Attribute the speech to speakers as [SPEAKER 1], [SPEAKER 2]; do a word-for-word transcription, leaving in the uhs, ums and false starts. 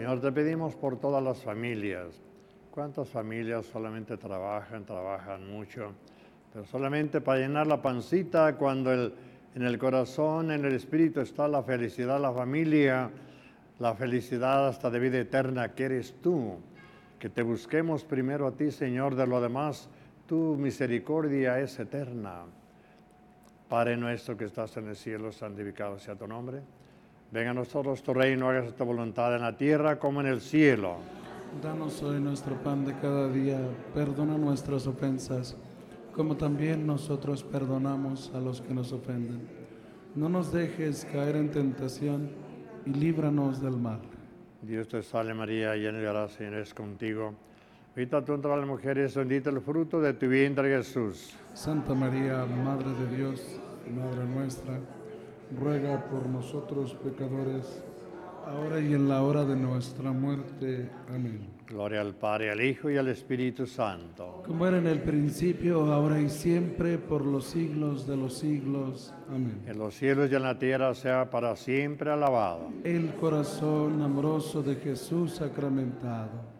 [SPEAKER 1] Señor, te pedimos por todas las familias. ¿Cuántas familias solamente trabajan, trabajan mucho? Pero solamente para llenar la pancita, cuando el, en el corazón, en el espíritu está la felicidad, la familia, la felicidad hasta de vida eterna que eres tú. Que te busquemos primero a ti, Señor, de lo demás, tu misericordia es eterna. Padre nuestro que estás en el cielo, santificado sea tu nombre. Venga a nosotros tu reino, hagas tu voluntad en la tierra como en el cielo.
[SPEAKER 2] Danos hoy nuestro pan de cada día, perdona nuestras ofensas, como también nosotros perdonamos a los que nos ofenden. No nos dejes caer en tentación y líbranos del mal.
[SPEAKER 1] Dios te salve María, llena de gracia, Señor es contigo. Bendita tú entre las mujeres, bendito el fruto de tu vientre Jesús.
[SPEAKER 2] Santa María, Madre de Dios, Madre nuestra, ruega por nosotros pecadores, ahora y en la hora de nuestra muerte. Amén.
[SPEAKER 1] Gloria al Padre, al Hijo y al Espíritu Santo.
[SPEAKER 2] Como era en el principio, ahora y siempre, por los siglos de los siglos. Amén.
[SPEAKER 1] En los cielos y en la tierra sea para siempre alabado.
[SPEAKER 2] El corazón amoroso de Jesús sacramentado.